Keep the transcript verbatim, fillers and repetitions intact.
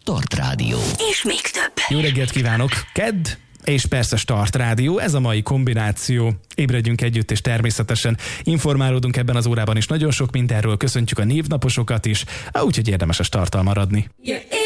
Start Rádió. És még több. Jó reggelt kívánok! Kedd és persze Start Rádió, ez a mai kombináció. Ébredjünk együtt, és természetesen informálódunk ebben az órában is nagyon sok mindenről. Köszöntjük a névnaposokat is, úgyhogy érdemes a starttal maradni. Yeah.